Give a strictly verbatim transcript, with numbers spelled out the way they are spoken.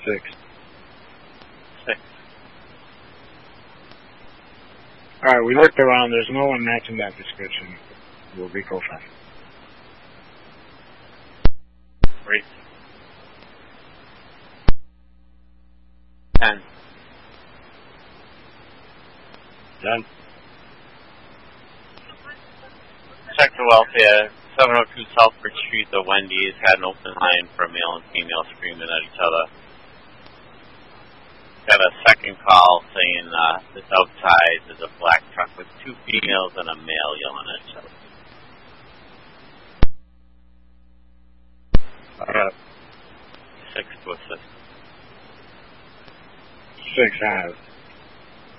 Six. Six. Alright, we looked around. There's no one matching that description. We'll be co-fan. Three. Ten. Done. Check the welfare. seven oh two Southbridge Street, the Wendy's had an open line for a male and female screaming at each other. Got a second call saying uh, this outside is a black truck with two females and a male yelling at each other. Alright. Six to assist. Six, I have.